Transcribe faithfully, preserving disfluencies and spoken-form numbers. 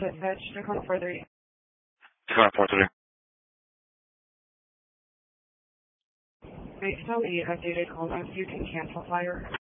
Dispatch, Tacoma four three. Tacoma four three. Right, tell the updated call notes you can cancel fire.